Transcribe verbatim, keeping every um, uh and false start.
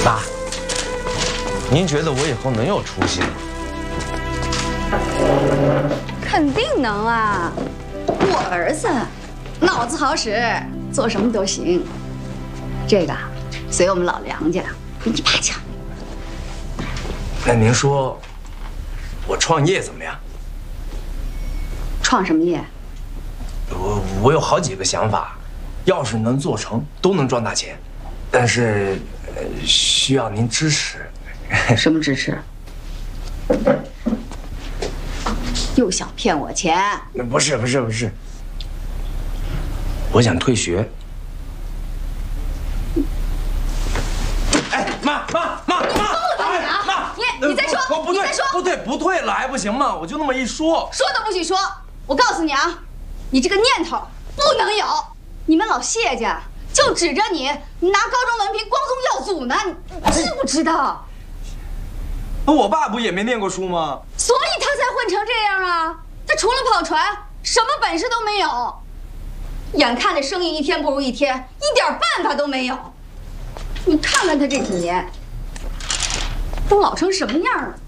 妈，您觉得我以后能有出息吗？ 肯定能啊！我儿子脑子好使，做什么都行。这个随我们老梁家比你爸强。 那您说，我创业怎么样？ 创什么业？ 我我有好几个想法，要是能做成，都能赚大钱。但是，呃，需要您支持。 什么支持？又想骗我钱？ 不是不是不是，我想退学。哎，妈妈妈妈！ 哎妈，你你再说， 不对， 你再说， 不对不退了还不行吗？我就那么一说， 说都不许说！我告诉你啊，你这个念头不能有。你们老谢家就指着你拿高中文凭光宗耀祖呢，你知不知道？ 那我爸不也没念过书吗？ 所以他才混成这样啊！他除了跑船，什么本事都没有。眼看着生意一天不如一天，一点办法都没有。你看看他这几年，都老成什么样了？